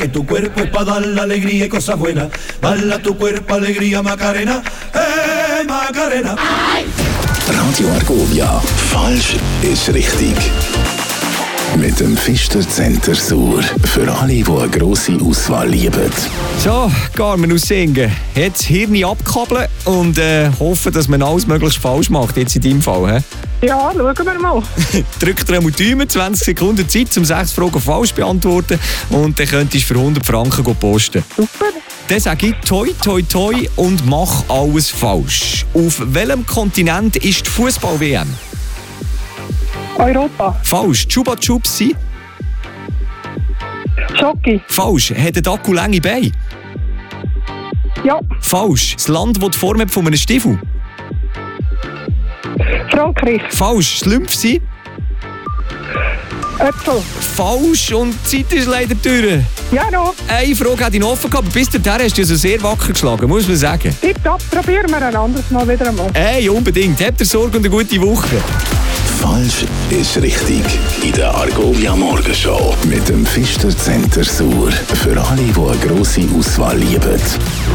Que tu cuerpo es para dar la alegría y cosas buenas. Bala tu cuerpo, alegría, Macarena. Macarena. Radio Argovia. Falsch ist richtig. Mit dem Pfister Center Sur. Für alle, die eine grosse Auswahl lieben. So, Carmen aus Singen. Jetzt Hirn abkabeln und hoffen, dass man alles möglichst falsch macht, jetzt in deinem Fall. He? Ja, schauen wir mal. Drück dir einmal die Daumen, 20 Sekunden Zeit, um 6 Fragen falsch beantworten und dann könntest du für 100 Franken posten. Super. Dann sage ich toi, toi, toi und mach alles falsch. Auf welchem Kontinent ist die Fußball-WM? Europa. Falsch. Chupa Chups sind? Schoki. Falsch. Hat ein Akku lange Beine? Ja. Falsch. Das Land, das die Form hat von einem Stiefel? Frankreich. Falsch. Schlümpfe sind? Äpfel. Falsch. Und die Zeit ist leider durch. Ja, noch. Eine Frage hat ihn offen gehabt, aber bis dahin hast du also sehr wacker geschlagen, muss man sagen. Tipptopp, probieren wir ein anderes Mal wieder einmal. Hey, unbedingt. Habt ihr Sorge und eine gute Woche. Falsch ist richtig. In der Argovia Morgenshow. Mit dem Pfister Center Sur. Für alle, die eine grosse Auswahl lieben.